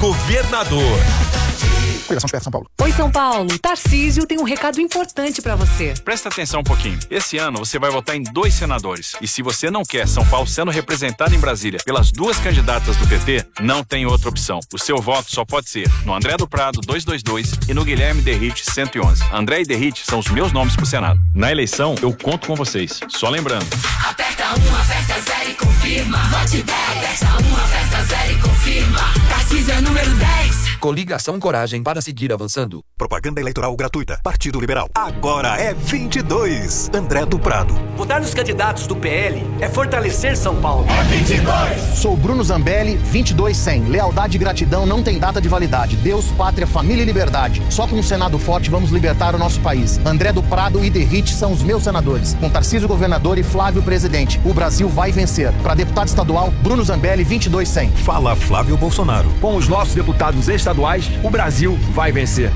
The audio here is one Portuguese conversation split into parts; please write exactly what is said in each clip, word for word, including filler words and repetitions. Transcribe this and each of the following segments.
governador. Coligação Esperta São Paulo. Oi, São Paulo. Tarcísio tem um recado importante pra você. Presta atenção um pouquinho. Esse ano você vai votar em dois senadores. E se você não quer São Paulo sendo representado em Brasília pelas duas candidatas do P T, não tem outra opção. O seu voto só pode ser no André do Prado duzentos e vinte e dois e no Guilherme Derrite cento e onze. André e Derrite são os meus nomes pro Senado. Na eleição, eu conto com vocês. Só lembrando. Aperta um, aperta zero e confirma. Vote dez. Aperta um, aperta zero e confirma. Tarcísio é número dez. Coligação Coragem para seguir avançando. Propaganda eleitoral gratuita. Partido Liberal. Agora é vinte e dois. André do Prado. Votar nos candidatos do P L é fortalecer São Paulo. É vinte e dois. Sou Bruno Zambelli, vinte e dois cem. Lealdade e gratidão não tem data de validade. Deus, pátria, família e liberdade. Só com um Senado forte vamos libertar o nosso país. André do Prado e Derrite são os meus senadores. Com Tarcísio governador e Flávio presidente. O Brasil vai vencer. Para deputado estadual, Bruno Zambelli, vinte e dois cem. Fala Flávio Bolsonaro. Com os nossos deputados estaduais, o Brasil vai vencer.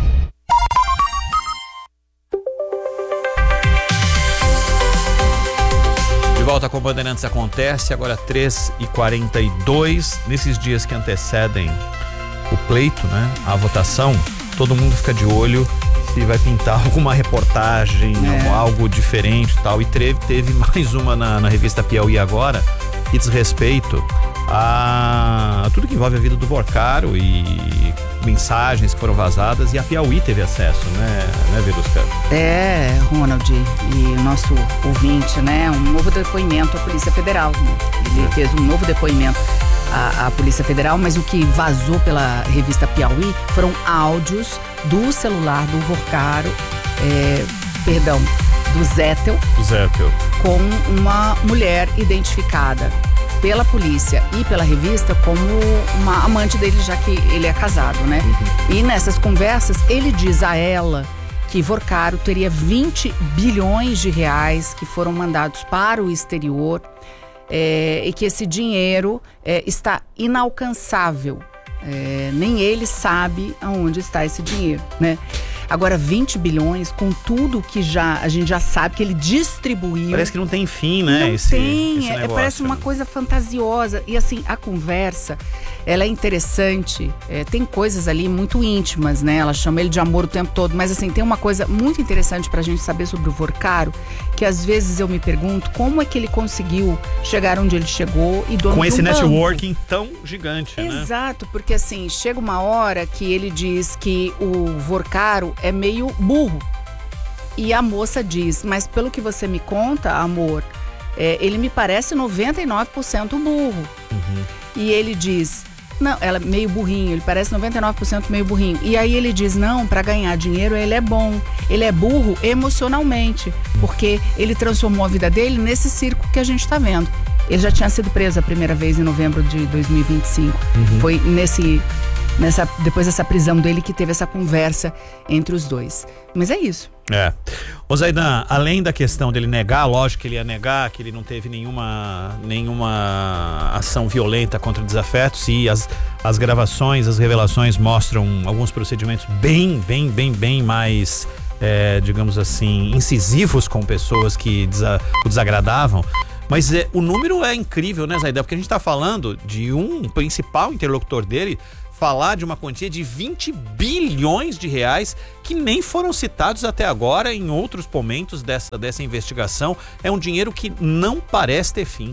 De volta com Bandeirantes acontece, agora três e quarenta e dois. Nesses dias que antecedem o pleito, né, a votação, todo mundo fica de olho se vai pintar alguma reportagem, é. ou algo diferente e tal. E teve, teve mais uma na, na revista Piauí agora, que diz respeito a tudo que envolve a vida do Vorcaro e mensagens que foram vazadas, e a Piauí teve acesso, né, né, Verusca? É, Ronald, e o nosso ouvinte, né, um novo depoimento à Polícia Federal, né? Ele é. fez um novo depoimento à, à Polícia Federal, mas o que vazou pela revista Piauí foram áudios do celular do Vorcaro, é, perdão, do Zétel, do Zétel, com uma mulher identificada pela polícia e pela revista como uma amante dele, já que ele é casado, né? Uhum. E nessas conversas, ele diz a ela que Vorcaro teria vinte bilhões de reais que foram mandados para o exterior, é, e que esse dinheiro é, está inalcançável. É, nem ele sabe aonde está esse dinheiro, né? Agora, vinte bilhões, com tudo que já a gente já sabe que ele distribuiu. Parece que não tem fim, né? Não esse, tem, esse é, parece uma coisa fantasiosa. E assim, a conversa, ela é interessante. É, tem coisas ali muito íntimas, né? Ela chama ele de amor o tempo todo. Mas assim, tem uma coisa muito interessante pra gente saber sobre o Vorcaro, que às vezes eu me pergunto como é que ele conseguiu chegar onde ele chegou e dono com esse um networking tão gigante, né? Exato, porque assim, chega uma hora que ele diz que o Vorcaro é meio burro. E a moça diz, mas pelo que você me conta, amor, é, ele me parece noventa e nove por cento burro. Uhum. E ele diz, não, ela é meio burrinho, ele parece noventa e nove por cento meio burrinho. E aí ele diz, não, para ganhar dinheiro ele é bom. Ele é burro emocionalmente, porque ele transformou a vida dele nesse circo que a gente tá vendo. Ele já tinha sido preso a primeira vez em novembro de dois mil e vinte e cinco. Uhum. Foi nesse... Nessa, depois dessa prisão dele que teve essa conversa entre os dois. Mas é isso. É. Ô Zaidan, além da questão dele negar, lógico que ele ia negar, que ele não teve nenhuma, nenhuma ação violenta contra desafetos, e as, as gravações, as revelações mostram alguns procedimentos bem, bem, bem, bem mais, é, digamos assim, incisivos com pessoas que desa, o desagradavam. Mas é, o número é incrível, né, Zaidan? Porque a gente tá falando de um principal interlocutor dele falar de uma quantia de vinte bilhões de reais que nem foram citados até agora em outros momentos dessa, dessa investigação. É um dinheiro que não parece ter fim.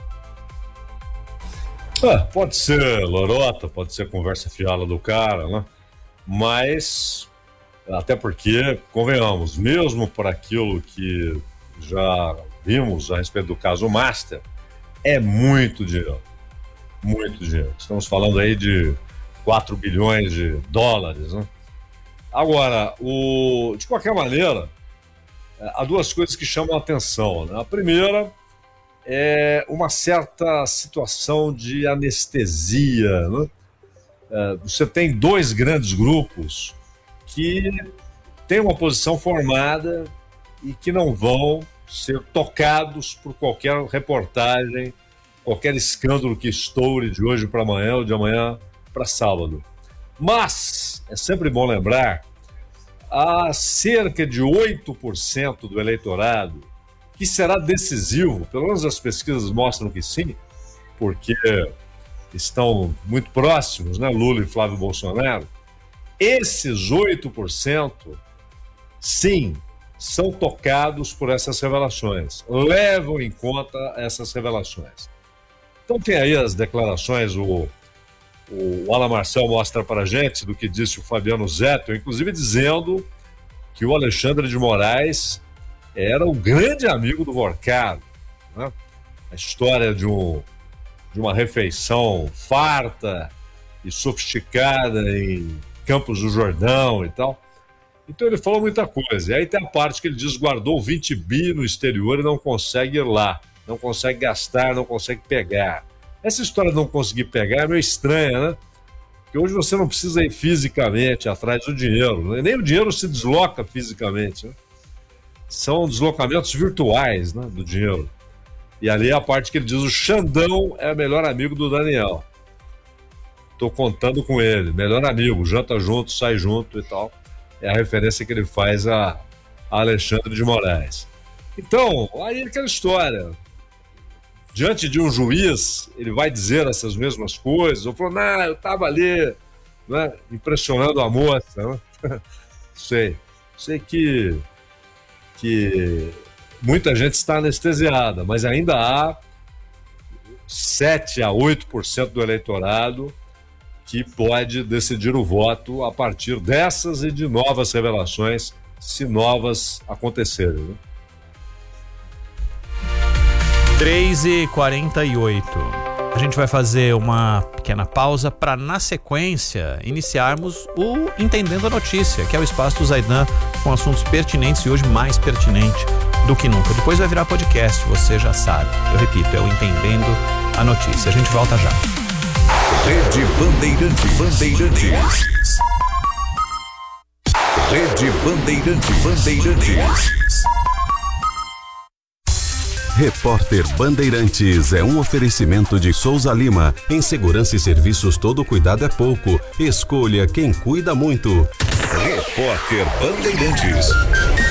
É, pode ser lorota, pode ser conversa fiada do cara, né? Mas, até porque, convenhamos, mesmo por aquilo que já vimos a respeito do caso Master, é muito dinheiro. Muito dinheiro. Estamos falando aí de quatro bilhões de dólares, né? Agora, o, de qualquer maneira, há duas coisas que chamam a atenção, né? A primeira é uma certa situação de anestesia, né? É, você tem dois grandes grupos que têm uma posição formada e que não vão ser tocados por qualquer reportagem, qualquer escândalo que estoure de hoje para amanhã ou de amanhã para sábado. Mas é sempre bom lembrar, há cerca de oito por cento do eleitorado que será decisivo, pelo menos as pesquisas mostram que sim, porque estão muito próximos, né? Lula e Flávio Bolsonaro, esses oito por cento, sim, são tocados por essas revelações, levam em conta essas revelações. Então tem aí as declarações, o, o Alan Marcel mostra para a gente do que disse o Fabiano Zettel, inclusive dizendo que o Alexandre de Moraes era um grande amigo do Vorcado, né? A história de, um, de uma refeição farta e sofisticada em Campos do Jordão e tal. Então ele falou muita coisa. E aí tem a parte que ele diz guardou vinte bi no exterior e não consegue ir lá. Não consegue gastar, não consegue pegar. Essa história de não conseguir pegar é meio estranha, né? Porque hoje você não precisa ir fisicamente atrás do dinheiro, né? Nem o dinheiro se desloca fisicamente, né? São deslocamentos virtuais, né, do dinheiro. E ali é a parte que ele diz, o Xandão é o melhor amigo do Daniel. Tô contando com ele, melhor amigo, janta junto, sai junto e tal. É a referência que ele faz a, a Alexandre de Moraes. Então, aí é aquela história. Diante de um juiz, ele vai dizer essas mesmas coisas, ou falou, não, eu tava ali, né, impressionando a moça, né? Sei, sei que, que muita gente está anestesiada, mas ainda há sete a oito por cento do eleitorado que pode decidir o voto a partir dessas e de novas revelações, se novas acontecerem, né? três e quarenta e oito. A gente vai fazer uma pequena pausa para, na sequência, iniciarmos o Entendendo a Notícia, que é o espaço do Zaidan com assuntos pertinentes e hoje mais pertinente do que nunca. Depois vai virar podcast, você já sabe. Eu repito, é o Entendendo a Notícia. A gente volta já. Rede Bandeirantes. Bandeirantes. Rede Bandeirantes. Bandeirantes. Repórter Bandeirantes é um oferecimento de Souza Lima. Em segurança e serviços, todo cuidado é pouco. Escolha quem cuida muito. Repórter Bandeirantes.